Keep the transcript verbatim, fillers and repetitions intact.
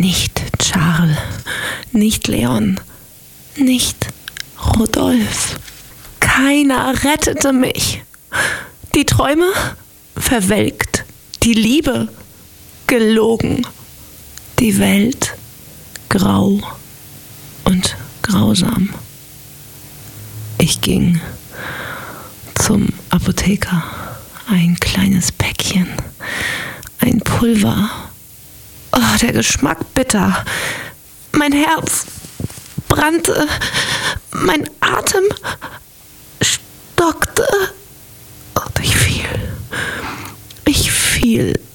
Nicht Charles, nicht Leon, nicht Rodolphe. Keiner rettete mich. Die Träume verwelkt, die Liebe gelogen, die Welt grau und grausam. Ich ging zum Apotheker. Ein kleines Päckchen, ein Pulver. Oh, der Geschmack bitter. Mein Herz brannte, mein Atem stockte. Und ich fiel, ich fiel